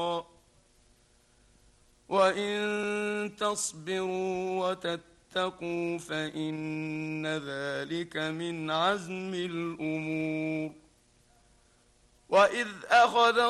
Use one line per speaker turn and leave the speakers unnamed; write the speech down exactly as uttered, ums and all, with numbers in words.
وإن تصبروا وتتقوا فإن ذلك من عزم الأمور. وإذ أخذ